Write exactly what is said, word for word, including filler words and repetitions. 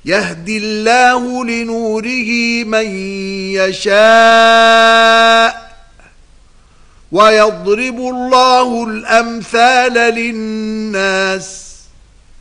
يهدي الله لنوره من يشاء ويضرب الله الأمثال للناس